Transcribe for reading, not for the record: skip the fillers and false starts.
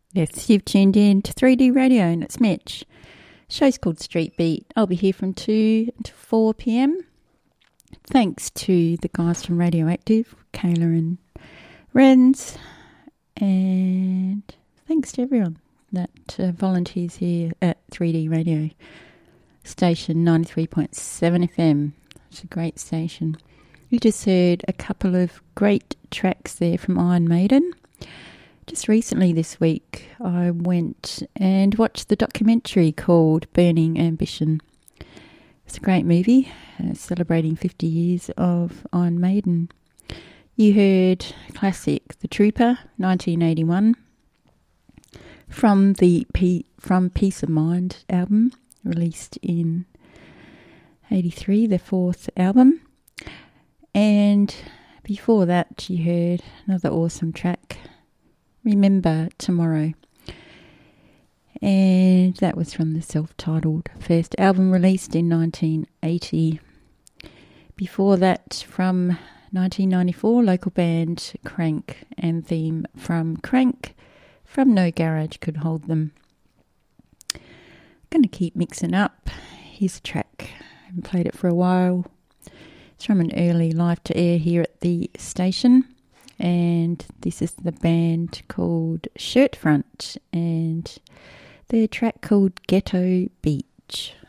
Yes, you've tuned in to 3D Radio and it's Mitch. Show's called Street Beat. I'll be here from 2 to 4 p.m. Thanks to the guys from Radioactive, Kayla and Renz. And thanks to everyone that volunteers here at 3D Radio. Station 93.7 FM. It's a great station. You just heard a couple of great tracks there from Iron Maiden. Just recently this week, I went and watched the documentary called Burning Ambition. It's a great movie, celebrating 50 years of Iron Maiden. You heard classic The Trooper, 1981, from Peace of Mind album, released in 83, their fourth album. And before that, you heard another awesome track, Remember Tomorrow. And that was from the self-titled first album released in 1980. Before that, from 1994, local band Crank and theme from Crank, From No Garage Could Hold Them. Going to keep mixing up. Here's a track. I haven't played it for a while. It's from an early live to air here at the station. And this is the band called Shirtfront and their track called Ghetto Beach.